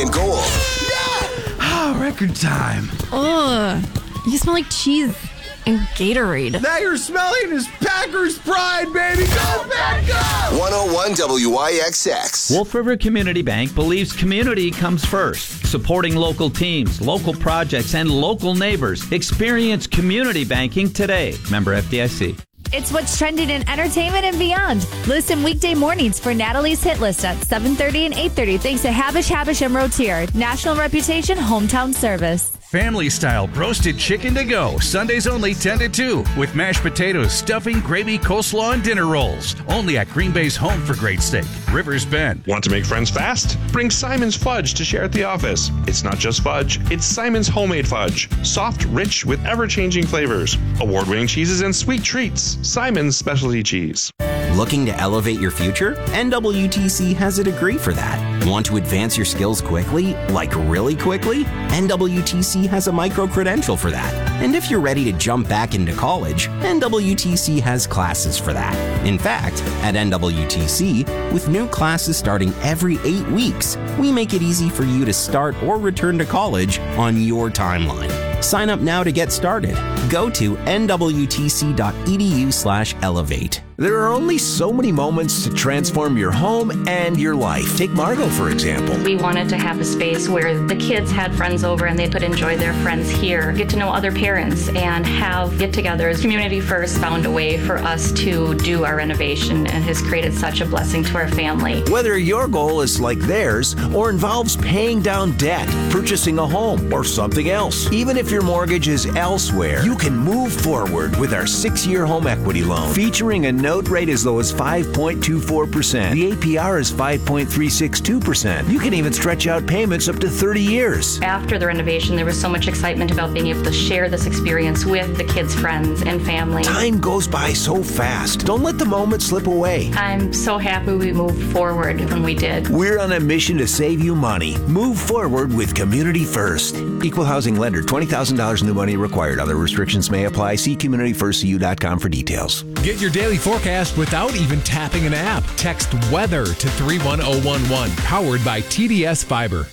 and gold. Oh, record time. Ugh. You smell like cheese and Gatorade. Now you're smelling is Packers pride, baby. Go, Pack, go! 101 WIXX. Wolf River Community Bank believes community comes first. Supporting local teams, local projects, and local neighbors. Experience community banking today. Member FDIC. It's what's trending in entertainment and beyond. Listen weekday mornings for Natalie's Hit List at 7:30 and 8:30 thanks to Habish and Rotier. National reputation, hometown service. Family style roasted chicken to go. Sundays only 10 to 2 with mashed potatoes, stuffing, gravy, coleslaw, and dinner rolls. Only at Green Bay's home for great steak, Rivers Bend. Want to make friends fast? Bring Simon's Fudge to share at the office. It's not just fudge, it's Simon's homemade fudge. Soft, rich, with ever-changing flavors. Award-winning cheeses and sweet treats. Simon's specialty cheese. Looking to elevate your future? NWTC has a degree for that. Want to advance your skills quickly? Like really quickly? NWTC has a micro-credential for that. And if you're ready to jump back into college, NWTC has classes for that. In fact, at NWTC, with new classes starting every 8 weeks, we make it easy for you to start or return to college on your timeline. Sign up now to get started. Go to nwtc.edu/elevate. There are only so many moments to transform your home and your life. Take Margot, for example. We wanted to have a space where the kids had friends over and they could enjoy their friends here, get to know other parents, and have get-togethers. Community First found a way for us to do our renovation and has created such a blessing to our family. Whether your goal is like theirs or involves paying down debt, purchasing a home, or something else, even if your mortgage is elsewhere, you can move forward with our 6-year home equity loan, featuring a note rate as low as 5.24%. The APR is 5.362%. You can even stretch out payments up to 30 years. After the renovation, there was so much excitement about being able to share this experience with the kids' friends and family. Time goes by so fast. Don't let the moment slip away. I'm so happy we moved forward when we did. We're on a mission to save you money. Move forward with Community First. Equal housing lender. $20,000 new money required. Other restrictions may apply. See communityfirstcu.com for details. Get your daily forecast without even tapping an app. Text weather to 31011. Powered by TDS Fiber.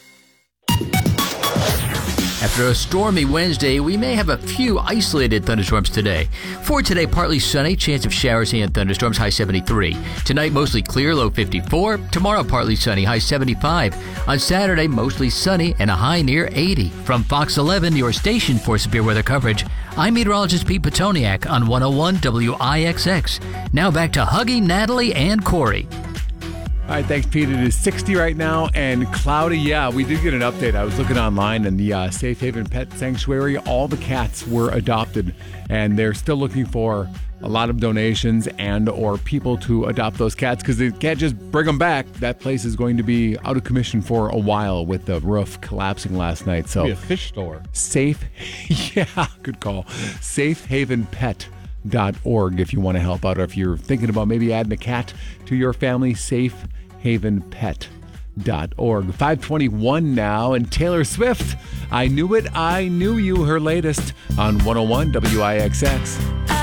After a stormy Wednesday, we may have a few isolated thunderstorms today. For today, partly sunny, chance of showers and thunderstorms, high 73. Tonight, mostly clear, low 54. Tomorrow, partly sunny, high 75. On Saturday, mostly sunny and a high near 80. From Fox 11, your station for severe weather coverage, I'm meteorologist Pete Petoniak on 101 WIXX. Now back to Huggy, Natalie, and Corey. All right, thanks, Pete. It is 60 right now and cloudy. Yeah, we did get an update. I was looking online, and the Safe Haven Pet Sanctuary, all the cats were adopted, and they're still looking for a lot of donations and or people to adopt those cats because they can't just bring them back. That place is going to be out of commission for a while with the roof collapsing last night. So be a fish store. Yeah, good call. SafeHavenPet.org if you want to help out, or if you're thinking about maybe adding a cat to your family, SafeHavenPet.org. 5:21 now, and Taylor Swift, I Knew It, I Knew You, her latest on 101 WIXX.